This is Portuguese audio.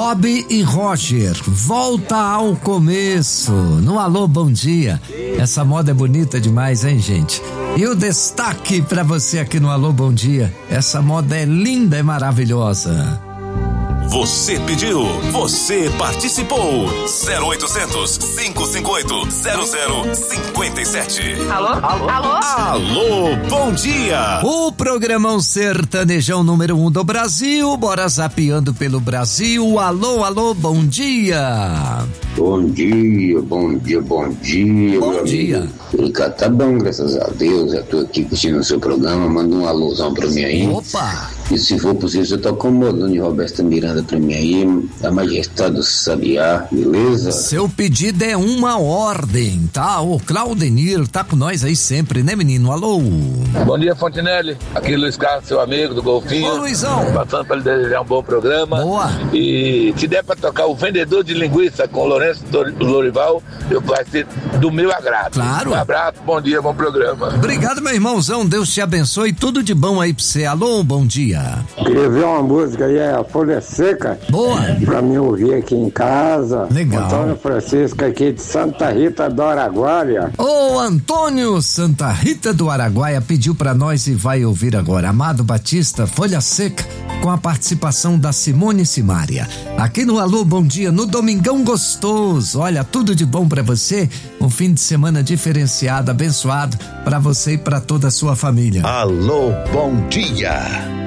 Bob e Roger, volta ao começo. No Alô, bom dia. Essa moda é bonita demais, hein, gente? E o destaque pra você aqui no Alô, bom dia. Essa moda é linda e maravilhosa. Você pediu, você participou. 0800 558 0057. Alô? Alô? Alô? Alô, bom dia. O programão sertanejão número 1 do Brasil, bora zapeando pelo Brasil. Alô, alô, bom dia. Bom dia, bom dia, bom dia. Bom dia. Cá tá bom, graças a Deus. Eu tô aqui curtindo o seu programa. Manda um alôzão pra mim aí. Opa! E se for possível, você toca o modão de Roberta Miranda pra mim aí. A Majestade do Sabiá, beleza? Seu pedido é uma ordem, tá? O Claudenir tá com nós aí sempre, né, menino? Alô? Bom dia, Fontinelli. Aqui é Luiz Carlos, seu amigo do Golfinho. Ô, Luizão. Passando pra lhe desejar um bom programa. Boa. E se der pra tocar o Vendedor de Linguiça com o Lourenço Lorival, vai ser do meu agrado. Claro. Um abraço, bom dia, bom programa. Obrigado, meu irmãozão. Deus te abençoe. Tudo de bom aí pra você. Alô, bom dia. Queria ver uma música aí, a Folha Seca. Boa. Pra mim ouvir aqui em casa. Legal. Antônio Francisco aqui de Santa Rita do Araguaia. Ô, Antônio Santa Rita do Araguaia pediu pra nós e vai ouvir agora. Amado Batista, Folha Seca, com a participação da Simone Simaria. Aqui no Alô, bom dia, no Domingão Gostoso. Olha, tudo de bom pra você. Um fim de semana diferenciado, abençoado pra você e pra toda a sua família. Alô, bom dia.